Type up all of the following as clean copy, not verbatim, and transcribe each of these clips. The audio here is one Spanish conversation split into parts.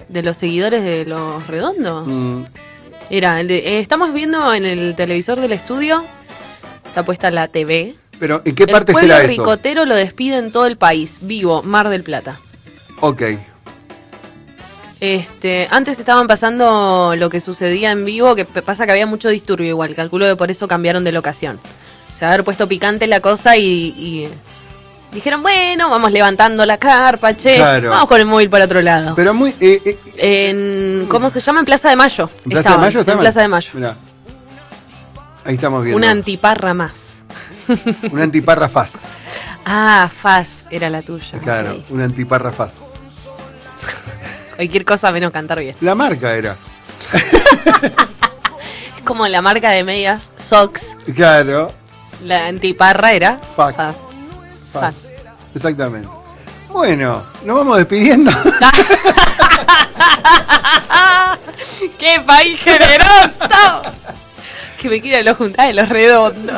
de los seguidores de Los Redondos. Era el de, estamos viendo en el televisor del estudio, está puesta la TV. Pero ¿en qué parte será eso? El pueblo ricotero lo despide en todo el país. Vivo, Mar del Plata. Ok. Antes estaban pasando lo que sucedía en Vivo, que pasa que había mucho disturbio igual. Calculo que por eso cambiaron de locación. Se haber puesto picante la cosa y dijeron, bueno, vamos levantando la carpa, che. Claro. Vamos con el móvil para otro lado. Pero muy... ¿cómo se llama? En Plaza de Mayo. ¿En Plaza de Mayo? En Plaza de Mayo. Mirá. Ahí estamos viendo. Una antiparra más. Una antiparra Faz. Ah, Faz era la tuya. Claro, okay. Una antiparra Faz. Cualquier cosa menos cantar bien. La marca era. Es como la marca de medias Socks. Claro. La antiparra era Faz. Exactamente. Bueno, nos vamos despidiendo. ¡Qué país generoso! Que me quiera lo juntar de Los Redondos.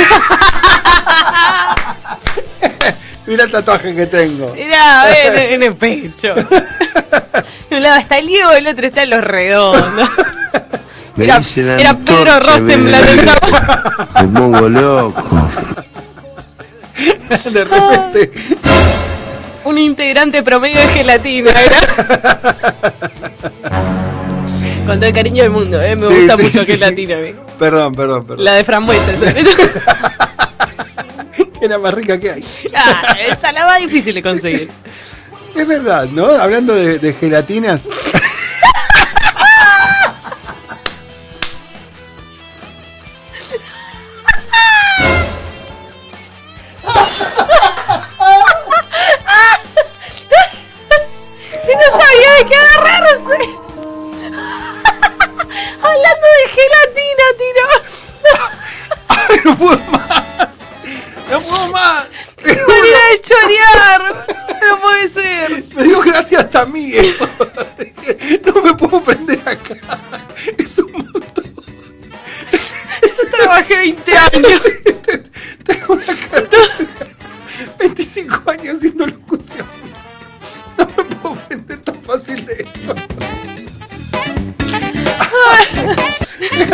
Mira el tatuaje que tengo. Mirá, en el pecho. De un lado está el Diego, el otro está en Los Redondos. Era Pedro Rosenblatt del Chavo. Me pongo loco. De repente. Un integrante promedio de gelatina, ¿verdad? Con todo el cariño del mundo, me gusta mucho gelatina. Perdón. La de frambuesa. Era más rica que hay. Esa la más difícil de conseguir. Es verdad, ¿no? Hablando de gelatinas. No sabía de qué agarrarse. Hablando de gelatina, tiro. Ay, no puedo más. No puedo más. ¡Qué manera de chorear! No puede ser. Me dio gracia hasta a mí eso. No me puedo prender acá. Es un montón. Yo trabajé 20 años. Tengo una carrera. 25 años haciendo locución. No me puedo prender tan fácil de esto.